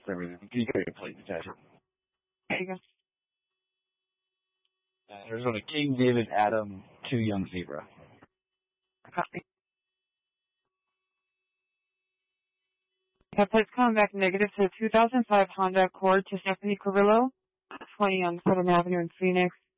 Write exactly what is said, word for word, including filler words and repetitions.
for everything. You can get plate detachment. There you go. Uh, Arizona King, David, Adam, two Young Zebra. Copy. That plate's coming back negative to the two thousand five Honda Accord to Stephanie Carrillo, twenty on Southern Avenue in Phoenix.